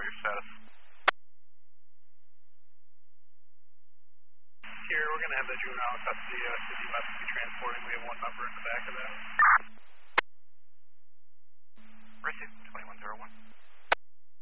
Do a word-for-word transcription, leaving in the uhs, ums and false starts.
your status. Here, we're going to have the juvenile in custody. Uh, city must be transporting. We have one number in the back of that.